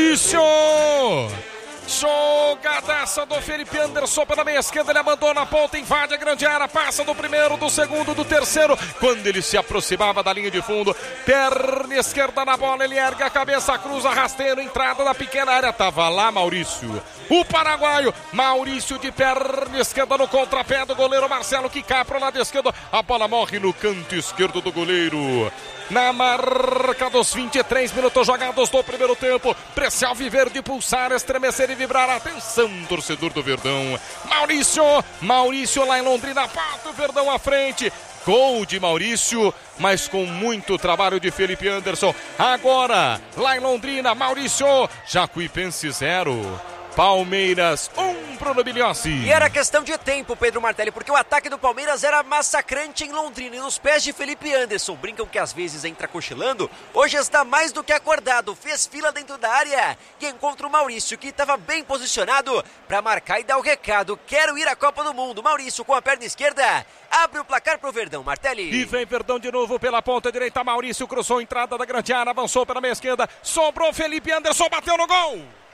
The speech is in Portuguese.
Maurício! Jogadaça do Felipe Anderson pela meia esquerda, ele abandona a ponta, invade a grande área, passa do primeiro, do segundo, do terceiro, quando ele se aproximava da linha de fundo, perna esquerda na bola, ele ergue a cabeça, cruza rasteiro, entrada da pequena área, tava lá Maurício, o paraguaio, Maurício de perna esquerda no contrapé do goleiro Marcelo, que cai pro lado esquerdo, a bola morre no canto esquerdo do goleiro. Na marca dos 23 minutos jogados do primeiro tempo, Precial Viverde pulsar, estremecer e vibrar. Atenção, torcedor do Verdão. Maurício lá em Londrina, bate o Verdão à frente. Gol de Maurício, mas com muito trabalho de Felipe Anderson. Agora, lá em Londrina, Maurício, Jacuipense 0. Palmeiras 1 pro Nobiliossi. E era questão de tempo, Pedro Martelli, porque o ataque do Palmeiras era massacrante em Londrina e nos pés de Felipe Anderson. Brincam que às vezes entra cochilando, hoje está mais do que acordado, fez fila dentro da área e encontra o Maurício, que estava bem posicionado para marcar e dar o recado. Quero ir à Copa do Mundo. Maurício com a perna esquerda abre o placar pro Verdão, Martelli. E vem Verdão de novo pela ponta direita, Maurício cruzou a entrada da grande área, avançou pela meia esquerda, sobrou Felipe Anderson, bateu no gol.